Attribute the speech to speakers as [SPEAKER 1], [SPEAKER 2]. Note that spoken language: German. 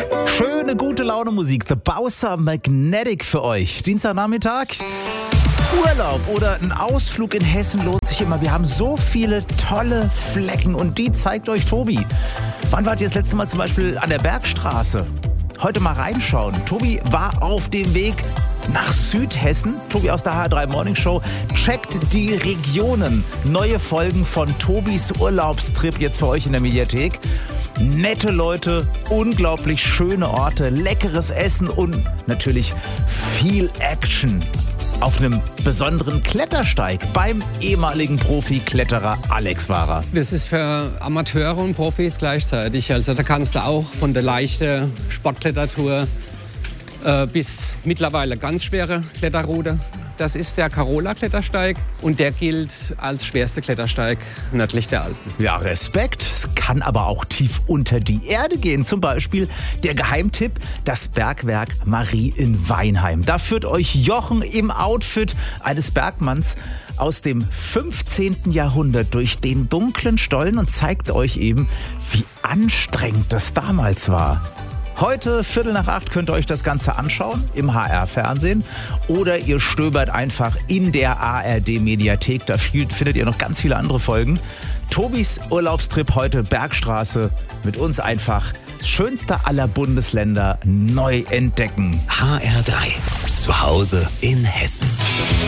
[SPEAKER 1] Schöne, gute Laune Musik. The Bowser Magnetic für euch. Dienstagnachmittag. Urlaub oder ein Ausflug in Hessen lohnt sich immer. Wir haben so viele tolle Flecken und die zeigt euch Tobi. Wann wart ihr das letzte Mal zum Beispiel an der Bergstraße? Heute mal reinschauen. Tobi war auf dem Weg nach Südhessen. Tobi aus der HR3 Morning Show checkt die Regionen. Neue Folgen von Tobis Urlaubstrip jetzt für euch in der Mediathek. Nette Leute, unglaublich schöne Orte, leckeres Essen und natürlich viel Action auf einem besonderen Klettersteig beim ehemaligen Profi-Kletterer Alex Wahrer.
[SPEAKER 2] Das ist für Amateure und Profis gleichzeitig. Also da kannst du auch von der leichten Sportklettertour bis mittlerweile ganz schwere Kletterroute. Das ist der Carola-Klettersteig und der gilt als schwerster Klettersteig nördlich der Alpen.
[SPEAKER 1] Ja, Respekt. Es kann aber auch tief unter die Erde gehen. Zum Beispiel der Geheimtipp, das Bergwerk Marie in Weinheim. Da führt euch Jochen im Outfit eines Bergmanns aus dem 15. Jahrhundert durch den dunklen Stollen und zeigt euch eben, wie anstrengend das damals war. Heute, 7:45, könnt ihr euch das Ganze anschauen im HR-Fernsehen oder ihr stöbert einfach in der ARD-Mediathek. Da findet ihr noch ganz viele andere Folgen. Tobis Urlaubstrip heute, Bergstraße, mit uns einfach das schönste aller Bundesländer neu entdecken.
[SPEAKER 3] HR3, zu Hause in Hessen.